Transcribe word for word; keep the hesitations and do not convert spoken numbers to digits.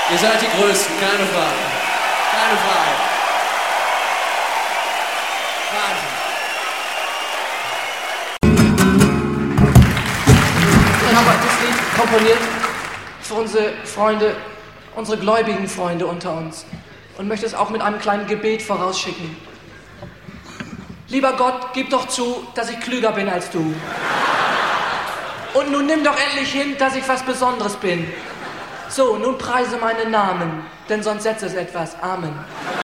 Ihr seid die Größten, keine Frage. Keine Frage. Wahnsinn. Ich habe das Lied komponiert für unsere Freunde, unsere gläubigen Freunde unter uns und möchte es auch mit einem kleinen Gebet vorausschicken. Lieber Gott, gib doch zu, dass ich klüger bin als du. Und nun nimm doch endlich hin, dass ich was Besonderes bin. So, nun preise meinen Namen, denn sonst setzt es etwas. Amen.